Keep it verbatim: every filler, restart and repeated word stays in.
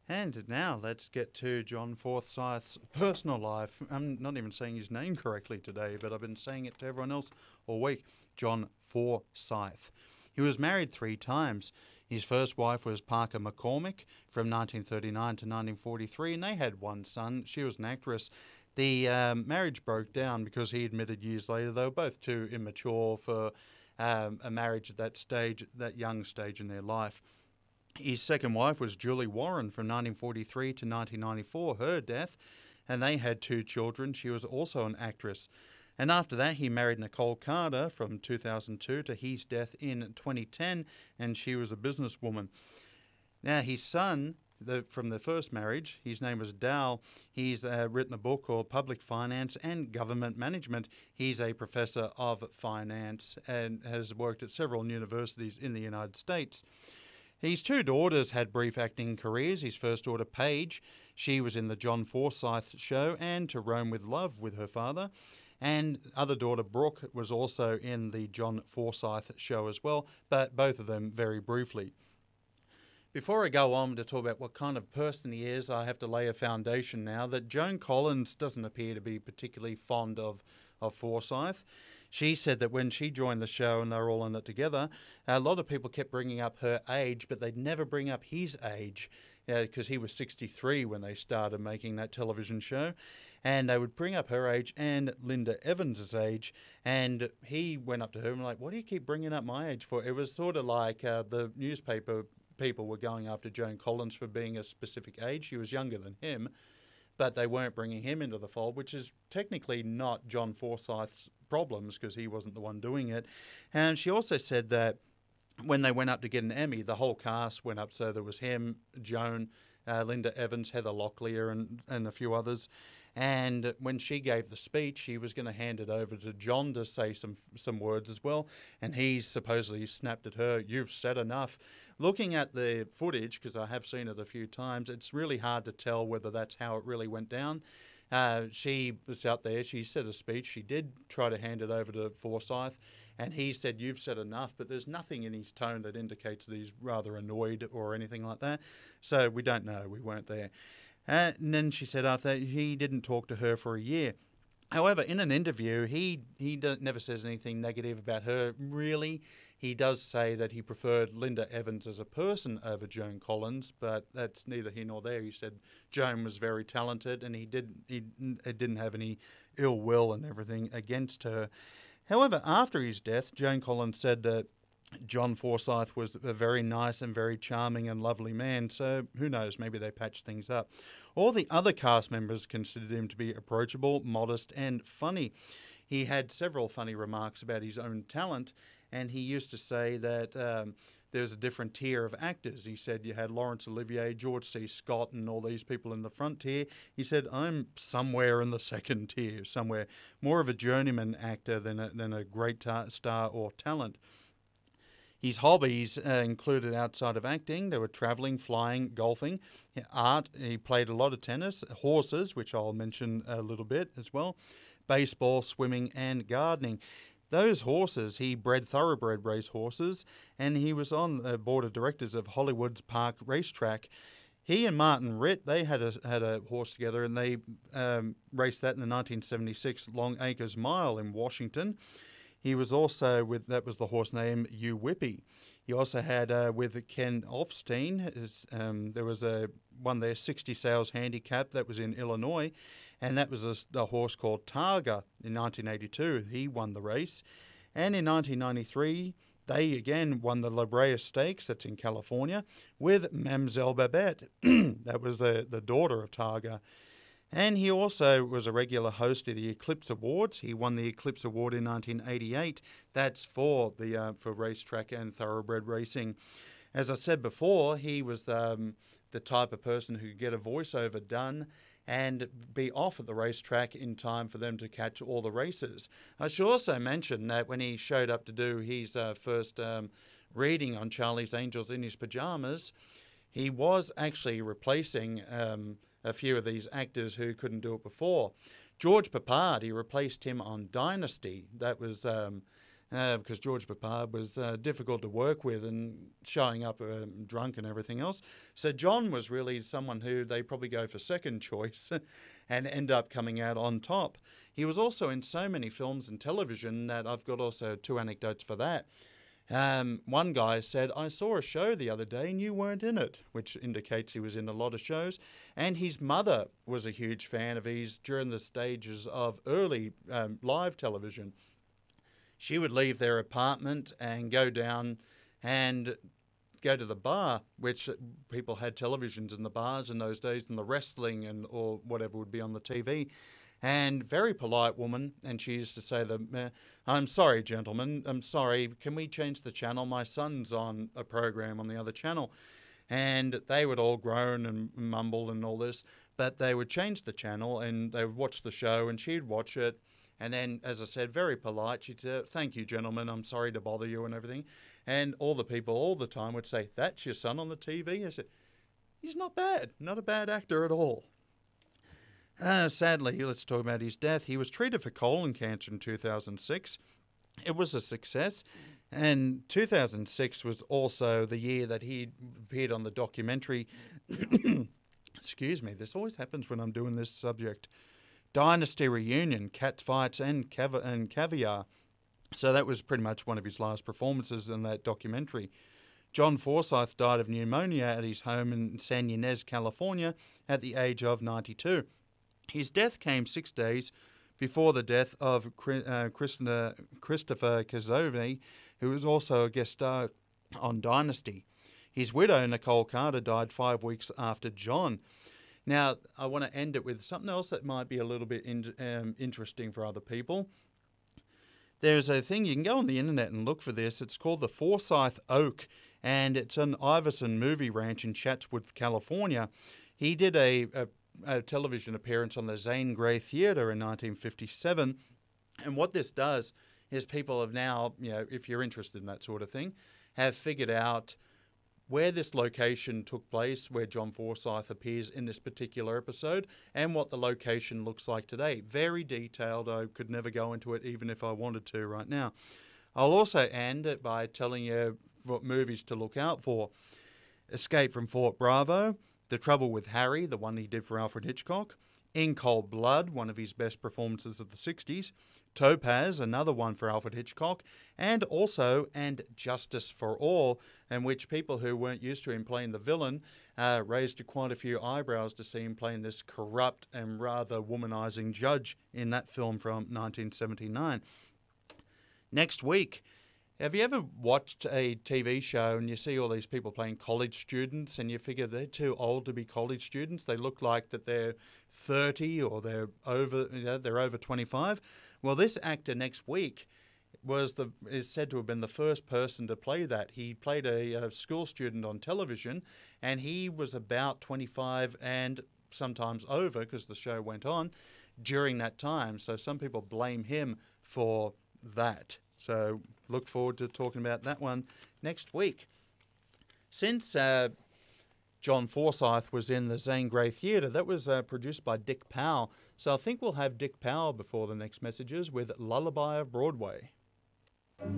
And now let's get to John Forsyth's personal life. I'm not even saying his name correctly today, but I've been saying it to everyone else all week. John Forsyth. He was married three times. His first wife was Parker McCormick from nineteen thirty-nine to nineteen forty-three, and they had one son. She was an actress. The um, marriage broke down because he admitted years later they were both too immature for um, a marriage at that stage, that young stage in their life. His second wife was Julie Warren from nineteen forty-three to nineteen ninety-four, her death, and they had two children. She was also an actress. And after that, he married Nicole Carter from two thousand two to his death in twenty ten, and she was a businesswoman. Now, his son, the, from the first marriage, his name was Dal. He's uh, written a book called Public Finance and Government Management. He's a professor of finance and has worked at several universities in the United States. His two daughters had brief acting careers. His first daughter, Paige, she was in the John Forsyth Show and To Rome with Love with her father. And other daughter, Brooke, was also in the John Forsyth Show as well, but both of them very briefly. Before I go on to talk about what kind of person he is, I have to lay a foundation now that Joan Collins doesn't appear to be particularly fond of, of Forsyth. She said that when she joined the show and they were all in it together, a lot of people kept bringing up her age, but they'd never bring up his age because he was sixty-three when they started making that television show. And they would bring up her age and Linda Evans' age. And he went up to her and was like, what do you keep bringing up my age for? It was sort of like uh, the newspaper people were going after Joan Collins for being a specific age. She was younger than him, but they weren't bringing him into the fold, which is technically not John Forsyth's problems because he wasn't the one doing it. And she also said that when they went up to get an Emmy, the whole cast went up. So there was him, Joan, uh, Linda Evans, Heather Locklear, and, and a few others. And when she gave the speech, she was going to hand it over to John to say some some words as well. And he supposedly snapped at her, "You've said enough." Looking at the footage, because I have seen it a few times, it's really hard to tell whether that's how it really went down. Uh, she was out there, she said a speech, she did try to hand it over to Forsyth, and he said, "You've said enough," but there's nothing in his tone that indicates that he's rather annoyed or anything like that. So we don't know, we weren't there. Uh, and then she said after that he didn't talk to her for a year. However, in an interview, he he do, never says anything negative about her, really. He does say that he preferred Linda Evans as a person over Joan Collins, but that's neither here nor there. He said Joan was very talented and he, did, he, he didn't have any ill will and everything against her. However, after his death, Joan Collins said that John Forsyth was a very nice and very charming and lovely man, so who knows, maybe they patched things up. All the other cast members considered him to be approachable, modest and funny. He had several funny remarks about his own talent, and he used to say that um, there's a different tier of actors. He said you had Laurence Olivier, George C. Scott and all these people in the front tier. He said, I'm somewhere in the second tier, somewhere more of a journeyman actor than a, than a great ta- star or talent. His hobbies uh, included outside of acting. They were travelling, flying, golfing, art. He played a lot of tennis, horses, which I'll mention a little bit as well, baseball, swimming and gardening. Those horses, he bred thoroughbred race horses, and he was on the board of directors of Hollywood's Park Racetrack. He and Martin Ritt, they had a had a horse together, and they um, raced that in the nineteen seventy-six Long Acres Mile in Washington. He was also with, that was the horse name, U Whippy. He also had uh, with Ken Olfstein, his, um, there was a one there, sixty sales handicap, that was in Illinois, and that was a, a horse called Targa in nineteen eighty-two. He won the race. And in nineteen ninety-three, they again won the La Brea Stakes, that's in California, with Mamselle Babette. That was the, the daughter of Targa. And he also was a regular host of the Eclipse Awards. He won the Eclipse Award in nineteen eighty-eight. That's for the uh, for racetrack and thoroughbred racing. As I said before, he was um, the type of person who could get a voiceover done and be off at the racetrack in time for them to catch all the races. I should also mention that when he showed up to do his uh, first um, reading on Charlie's Angels in his pajamas, he was actually replacing um, a few of these actors who couldn't do it before. George Papard, he replaced him on Dynasty. That was um, uh, because George Peppard was uh, difficult to work with and showing up uh, drunk and everything else. So John was really someone who they probably go for second choice and end up coming out on top. He was also in so many films and television that I've got also two anecdotes for that. Um, one guy said, I saw a show the other day and you weren't in it, which indicates he was in a lot of shows. And his mother was a huge fan of his during the stages of early um, live television. She would leave their apartment and go down and go to the bar, which people had televisions in the bars in those days, and the wrestling and or whatever would be on the T V. And very polite woman, and she used to say, to them, uh, I'm sorry, gentlemen, I'm sorry, can we change the channel? My son's on a program on the other channel. And they would all groan and mumble and all this, but they would change the channel and they would watch the show and she'd watch it. And then, as I said, very polite, she'd say, thank you, gentlemen, I'm sorry to bother you and everything. And all the people all the time would say, that's your son on the T V? I said, he's not bad, not a bad actor at all. Uh, sadly, let's talk about his death. He was treated for colon cancer in two thousand six. It was a success. And two thousand six was also the year that he appeared on the documentary. Excuse me, this always happens when I'm doing this subject. Dynasty Reunion, Cat Fights and, Cav- and Caviar. So that was pretty much one of his last performances in that documentary. John Forsythe died of pneumonia at his home in San Ynez, California, at the age of ninety-two. His death came six days before the death of uh, Christina, Christopher Cazzoni, who was also a guest star on Dynasty. His widow, Nicole Carter, died five weeks after John. Now, I want to end it with something else that might be a little bit in, um, interesting for other people. There's a thing, you can go on the internet and look for this. It's called the Forsyth Oak, and it's an Iverson movie ranch in Chatsworth, California. He did a, a a television appearance on the Zane Grey Theatre in nineteen fifty-seven. And what this does is people have now, you know, if you're interested in that sort of thing, have figured out where this location took place, where John Forsythe appears in this particular episode, and what the location looks like today. Very detailed. I could never go into it even if I wanted to right now. I'll also end it by telling you what movies to look out for. Escape from Fort Bravo, The Trouble with Harry, the one he did for Alfred Hitchcock, In Cold Blood, one of his best performances of the sixties, Topaz, another one for Alfred Hitchcock, and also And Justice for All, in which people who weren't used to him playing the villain uh, raised quite a few eyebrows to see him playing this corrupt and rather womanizing judge in that film from nineteen seventy-nine. Next week, have you ever watched a T V show and you see all these people playing college students and you figure they're too old to be college students? They look like that they're thirty or they're over, you know, they're over twenty-five. Well, this actor next week was the is said to have been the first person to play that. He played a, a school student on television, and he was about twenty-five and sometimes over because the show went on during that time. So some people blame him for that. So look forward to talking about that one next week. Since uh, John Forsythe was in the Zane Grey Theatre, that was uh, produced by Dick Powell. So I think we'll have Dick Powell before the next messages with Lullaby of Broadway.